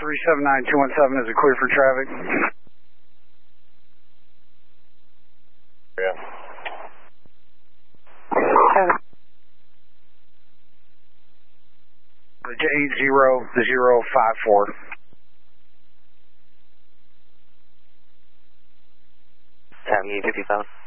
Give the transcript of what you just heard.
379217 is clear for traffic. Yeah. J8054. Time 57.